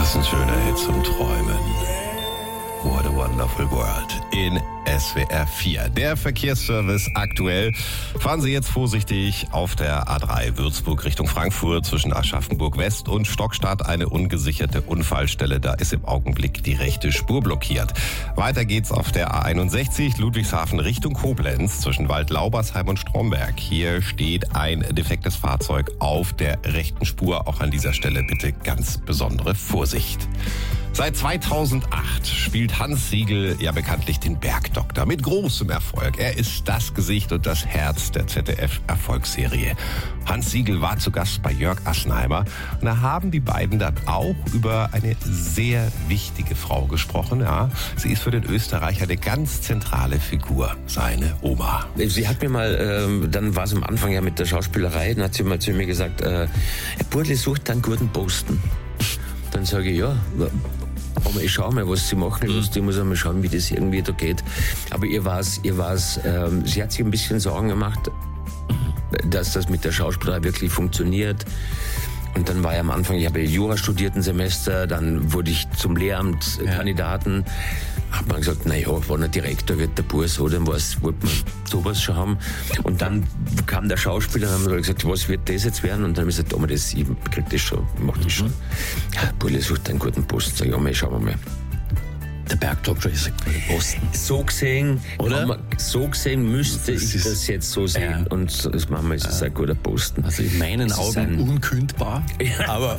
ist ein schöner Hit zum Träumen. What a Wonderful World in SWR 4. Der Verkehrsservice aktuell. Fahren Sie jetzt vorsichtig auf der A3 Würzburg Richtung Frankfurt zwischen Aschaffenburg West und Stockstadt. Eine ungesicherte Unfallstelle. Da ist im Augenblick die rechte Spur blockiert. Weiter geht's auf der A61 Ludwigshafen Richtung Koblenz zwischen Waldlaubersheim und Stromberg. Hier steht ein defektes Fahrzeug auf der rechten Spur. Auch an dieser Stelle bitte ganz besondere Vorsicht. Seit 2008 spielt Hans Siegel ja bekanntlich den Bergdoktor mit großem Erfolg. Er ist das Gesicht und das Herz der ZDF-Erfolgsserie. Hans Siegel war zu Gast bei Jörg Assenheimer und da haben die beiden dann auch über eine sehr wichtige Frau gesprochen. Ja, sie ist für den Österreicher eine ganz zentrale Figur, seine Oma. Sie hat mir mal, dann war es am Anfang ja mit der Schauspielerei, dann hat sie mal zu mir gesagt, Herr Burli sucht einen guten Posten. Dann sage ich, ja, aber ich schaue mal, was sie machen lässt. Ich muss einmal schauen, wie das irgendwie da geht. Aber sie hat sich ein bisschen Sorgen gemacht, dass das mit der Schauspielerei wirklich funktioniert. Und dann war ja am Anfang, ich habe Jura studiert ein Semester, dann wurde ich zum Lehramt Kandidaten. Hat man gesagt, naja, wenn er Direktor wird, der Bur so, dann wollte man sowas schon haben. Und dann kam der Schauspieler und haben gesagt, was wird das jetzt werden? Und dann habe ich gesagt, ich krieg das schon, ich mach das schon. Ja, Burli sucht einen guten Posten. Sag ich, ja, schauen wir mal. Der Bergdoktor ist ein Posten. So gesehen, oder? So gesehen müsste ich das jetzt so sehen. Ja. Und das machen wir, es ist ein guter Posten. Also in meinen Augen unkündbar. Ja, aber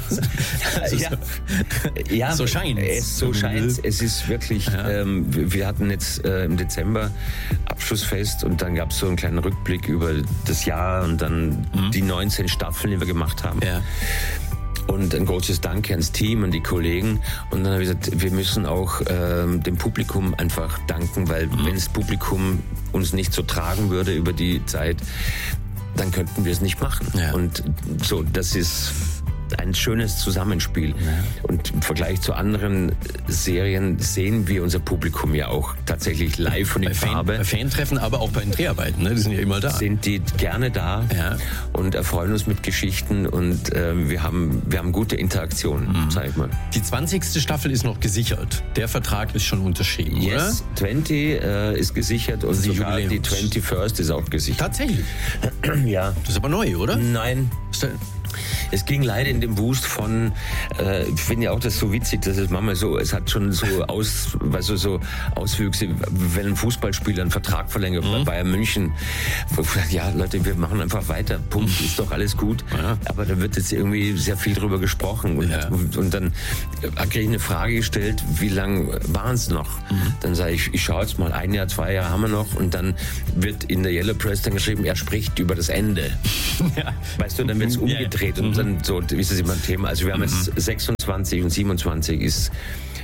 so scheint es. So scheint es. Es ist wirklich, wir hatten jetzt im Dezember Abschlussfest und dann gab es so einen kleinen Rückblick über das Jahr und dann die 19 Staffeln, die wir gemacht haben. Ja. Und ein großes Danke ans Team und die Kollegen. Und dann habe ich gesagt, wir müssen auch dem Publikum einfach danken, weil wenn das Publikum uns nicht so tragen würde über die Zeit, dann könnten wir es nicht machen. Ja. Und so, das ist ein schönes Zusammenspiel. Ja. Und im Vergleich zu anderen Serien sehen wir unser Publikum ja auch tatsächlich live und in Farbe. Bei Fantreffen, aber auch bei den Dreharbeiten, ne? Die sind ja immer da. Sind die gerne da und erfreuen uns mit Geschichten und wir haben gute Interaktionen, sag ich mal. Die 20. Staffel ist noch gesichert. Der Vertrag ist schon unterschrieben, yes, oder? 20 ist gesichert und sogar die 21st ist auch gesichert. Tatsächlich? Ja. Das ist aber neu, oder? Nein. Es ging leider in dem Wust von, ich finde ja auch das so witzig, dass es manchmal so, es hat schon so so Auswüchse, wenn ein Fußballspieler einen Vertrag verlängert bei Bayern München, ja Leute, wir machen einfach weiter, Punkt, ist doch alles gut. Ja. Aber da wird jetzt irgendwie sehr viel drüber gesprochen und dann kriege ich eine Frage gestellt, wie lang waren es noch? Dann sage ich schaue jetzt mal, 1 Jahr, 2 Jahre haben wir noch und dann wird in der Yellow Press dann geschrieben, er spricht über das Ende. Ja. Weißt du, dann wird es umgedreht und dann so ist das immer ein Thema. Also wir haben jetzt 26 und 27 ist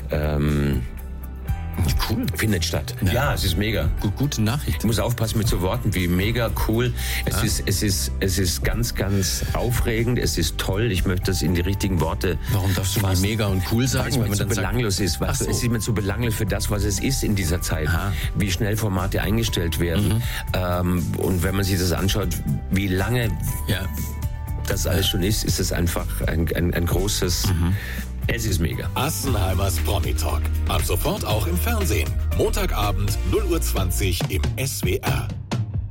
cool. Findet statt. Ja, es ist mega. Gute Nachricht. Ich muss aufpassen mit so Worten wie mega, cool. Es ist ganz, ganz aufregend. Es ist toll. Ich möchte das in die richtigen Worte. Warum darfst du nicht mega und cool sagen? Weil es so belanglos ist. Es ist immer so belanglos für das, was es ist in dieser Zeit. Aha. Wie schnell Formate eingestellt werden. Und wenn man sich das anschaut, wie lange das alles schon ist es einfach ein großes... Es ist mega. Assenheimers Promi Talk. Ab sofort auch im Fernsehen. Montagabend 0:20 Uhr im SWR.